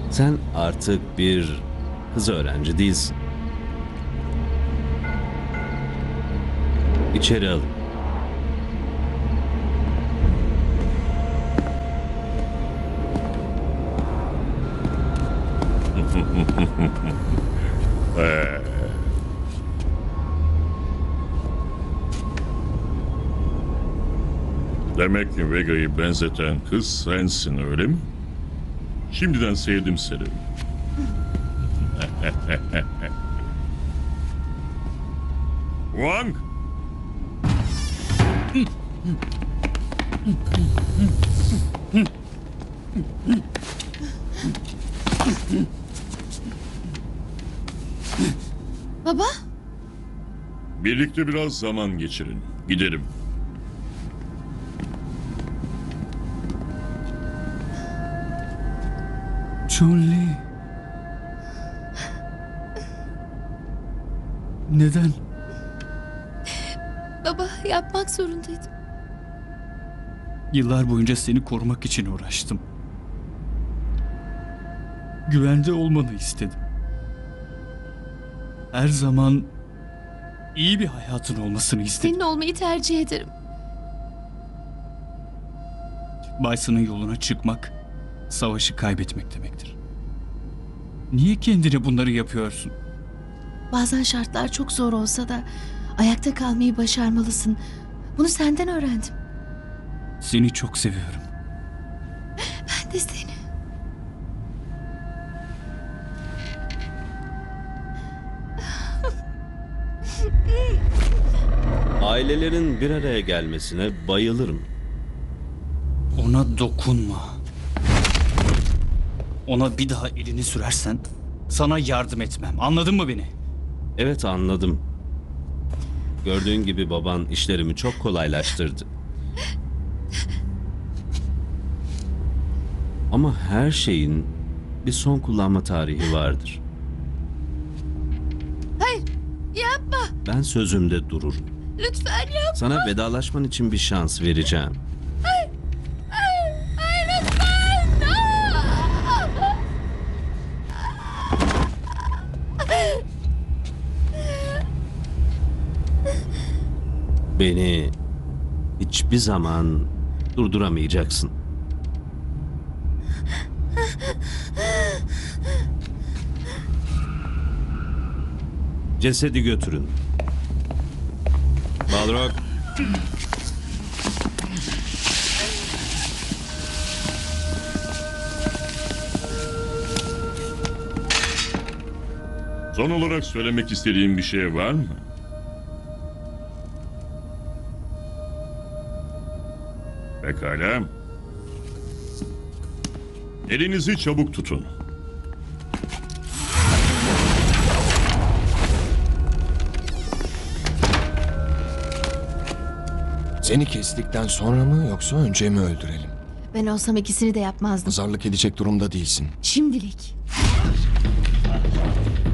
Sen artık bir kız öğrenci değilsin. İçeri alın. Demek ki Vega'yı benzeten kız sensin, öyle mi? Şimdiden sevdim seni. Wang! Baba, Birlikte biraz zaman geçirin. Gidelim. Chun-Li. Neden? baba yapmak zorundaydım. Yıllar boyunca seni korumak için uğraştım. Güvende olmanı istedim. Her zaman iyi bir hayatın olmasını istedim. Seninle olmayı tercih ederim. Bison'ın yoluna çıkmak, savaşı kaybetmek demektir. Niye kendine bunları yapıyorsun? Bazen şartlar çok zor olsa da ayakta kalmayı başarmalısın. Bunu senden öğrendim. Seni çok seviyorum. Ben de seni. Ailelerin bir araya gelmesine bayılırım. Ona dokunma. Ona bir daha elini sürersen sana yardım etmem. Anladın mı beni? Evet, anladım. Gördüğün gibi baban işlerimi çok kolaylaştırdı. Ama her şeyin bir son kullanma tarihi vardır. Hayır, yapma. Ben sözümde dururum. Lütfen yapma. Sana vedalaşman için bir şans vereceğim. Hayır, lütfen. Beni hiçbir zaman durduramayacaksın. Cesedi götürün. Balrog. Son olarak söylemek istediğin bir şey var mı? Pekala. Elinizi çabuk tutun. Seni kestikten sonra mı yoksa önce mi öldürelim? Ben olsam ikisini de yapmazdım. Pazarlık edecek durumda değilsin. Şimdilik.